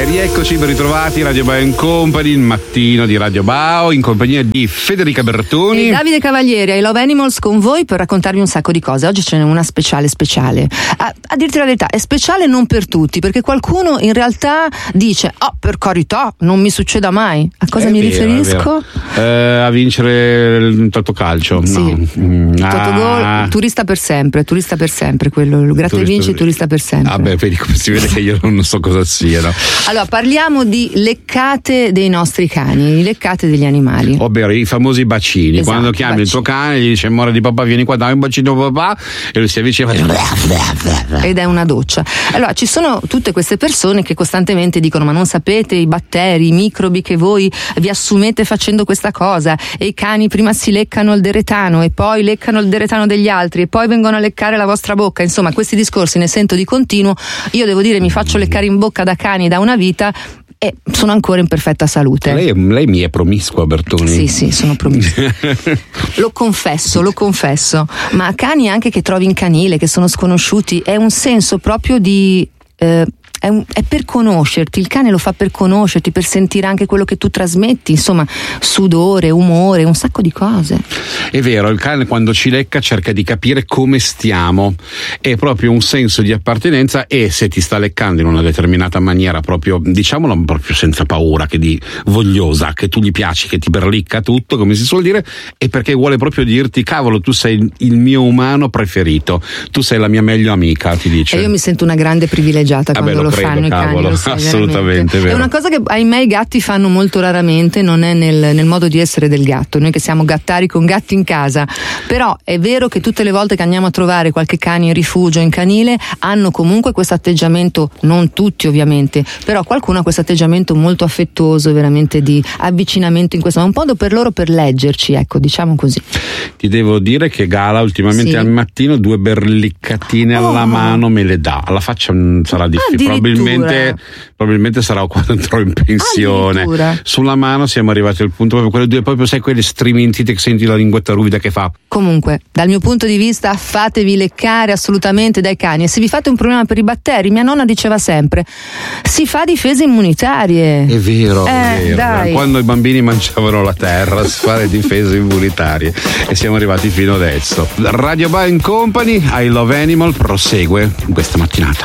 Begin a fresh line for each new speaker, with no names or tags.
E rieccoci, ben ritrovati, Radio Bao & Company, il mattino di Radio Bao, in compagnia di Federica Bertoni
e Davide Cavalieri, I Love Animals, con voi per raccontarvi un sacco di cose. Oggi ce n'è una speciale. A dirti la verità, è speciale non per tutti, perché qualcuno in realtà dice: oh, per carità, non mi succeda mai. A cosa mi riferisco?
A vincere il Totocalcio.
Sì.
No.
Totogol, turista per sempre, quello, gratta e vinci, turista per sempre.
Vabbè, vedi come si vede che io non so cosa sia, no?
Allora, parliamo di leccate dei nostri cani, leccate degli animali.
Ovvero i famosi bacini.
Esatto,
quando chiami
bacini.
Il tuo cane, gli dice: amore di papà, vieni qua, dai un bacino papà, e lui si avvicina
ed è una doccia. Allora, ci sono tutte queste persone che costantemente dicono: ma non sapete i batteri, i microbi che voi vi assumete facendo questa cosa, e i cani prima si leccano il deretano e poi leccano il deretano degli altri e poi vengono a leccare la vostra bocca. Insomma, questi discorsi ne sento di continuo. Io devo dire, mi faccio leccare in bocca da cani da una vita e sono ancora in perfetta salute.
Lei mi è promiscua, Bertoni?
Sì, sono promiscua. Lo confesso. Ma cani anche che trovi in canile, che sono sconosciuti, è un senso proprio di... È per conoscerti, il cane lo fa per conoscerti, per sentire anche quello che tu trasmetti, insomma, sudore, umore, un sacco di cose.
È vero, il cane quando ci lecca cerca di capire come stiamo, è proprio un senso di appartenenza, e se ti sta leccando in una determinata maniera, proprio, diciamolo, proprio senza paura, che di vogliosa, che tu gli piaci, che ti berlicca tutto, come si suol dire, è perché vuole proprio dirti: cavolo, tu sei il mio umano preferito, tu sei la mia meglio amica, ti dice.
E io mi sento una grande privilegiata quando lo fanno,
cavolo,
i cani,
assolutamente vero.
È una cosa che ahimè i gatti fanno molto raramente, non è nel modo di essere del gatto, noi che siamo gattari con gatti in casa. Però è vero che tutte le volte che andiamo a trovare qualche cane in rifugio, in canile, hanno comunque questo atteggiamento, non tutti ovviamente, però qualcuno ha questo atteggiamento molto affettuoso, veramente di avvicinamento in questo, ma un modo per loro per leggerci, ecco, diciamo così.
Ti devo dire che Gala ultimamente al mattino 2 berliccatine alla mano me le dà, alla faccia sarà difficile, probabilmente sarà quando andrò in pensione. Sulla mano siamo arrivati al punto, proprio quelle 2, proprio sai, quelle striminzite che senti la linguetta ruvida che fa.
Comunque, dal mio punto di vista, fatevi leccare assolutamente dai cani, e se vi fate un problema per i batteri, mia nonna diceva sempre: si fa difese immunitarie.
È vero, è vero.
Dai.
Quando i bambini mangiavano la terra, si fa le difese immunitarie, e siamo arrivati fino adesso. Radio Bao & Company, I Love Animal prosegue questa mattinata.